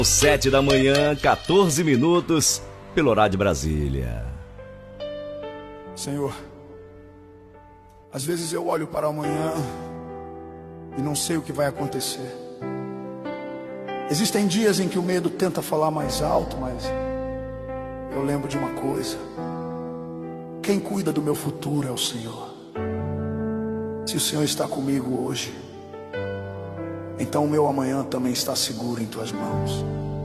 7 da manhã, 14 minutos, pelo horário de Brasília. Senhor, às vezes eu olho para amanhã e não sei o que vai acontecer. Existem dias em que o medo tenta falar mais alto, mas eu lembro de uma coisa: quem cuida do meu futuro é o Senhor. Se o Senhor está comigo hoje, então o meu amanhã também está seguro em tuas mãos.